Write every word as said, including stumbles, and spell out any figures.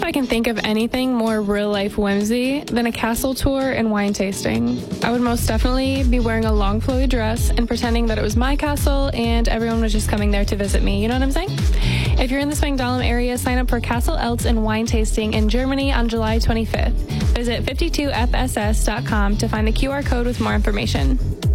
I can think of anything more real-life whimsy than a castle tour and wine tasting. I would most definitely be wearing a long flowy dress and pretending that it was my castle and everyone was just coming there to visit me. You know what I'm saying? If you're in the Spangdahlem area, sign up for Castle Eltz and wine tasting in Germany on July twenty-fifth. Visit fifty-two f s s dot com to find the Q R code with more information.